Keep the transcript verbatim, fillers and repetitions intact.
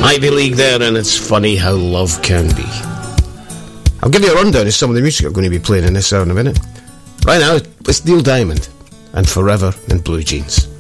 Ivy League there, and it's funny how love can be. I'll give you a rundown of some of the music I'm going to be playing in this hour in a minute. Right now, it's Neil Diamond and Forever in Blue Jeans.